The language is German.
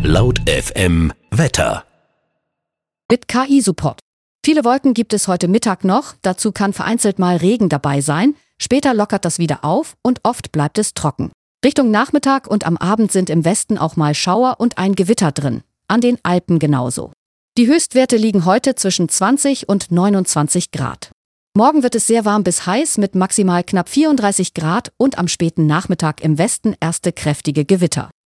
Laut FM Wetter. Mit KI-Support. Viele Wolken gibt es heute Mittag noch, dazu kann vereinzelt mal Regen dabei sein. Später lockert das wieder auf und oft bleibt es trocken. Richtung Nachmittag und am Abend sind im Westen auch mal Schauer und ein Gewitter drin. An den Alpen genauso. Die Höchstwerte liegen heute zwischen 20 und 29 Grad. Morgen wird es sehr warm bis heiß mit maximal knapp 34 Grad und am späten Nachmittag im Westen erste kräftige Gewitter.